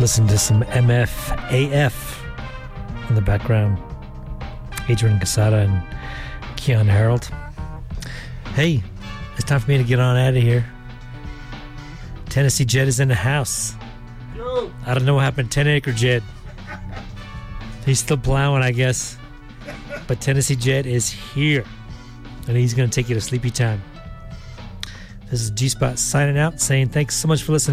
Listen to some MFAF in the background. Adrian Casada and Keon Harold. Hey, it's time for me to get on out of here. Tennessee Jet is in the house. Yo. I don't know what happened to 10 Acre Jet. He's still plowing, I guess. But Tennessee Jet is here. And he's going to take you to sleepy time. This is G-Spot signing out, saying thanks so much for listening.